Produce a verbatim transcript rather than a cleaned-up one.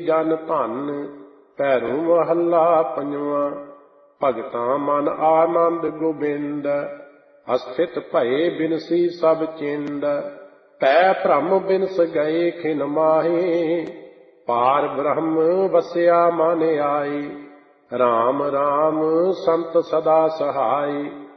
ਜਨ ਧਨ। ਭੈਰੋਂ ਮਹੱਲਾ ਪੰਜਵਾਂ। ਭਗਤਾਂ ਮਨ ਆਨੰਦ ਗੋਬਿੰਦ। ਅਸਥਿਤ ਭਏ ਬਿਨਸੀ ਸਭ ਚਿੰਦ। ਭੈ ਭ੍ਰਮ ਬਿਨਸ ਗਏ ਖਿਨ ਮਾਹੇ। ਪਾਰ ਬ੍ਰਹਮ ਵਸਿਆ ਮਨ ਆਏ। ਰਾਮ ਰਾਮ ਸੰਤ ਸਦਾ ਸਹਾਈ।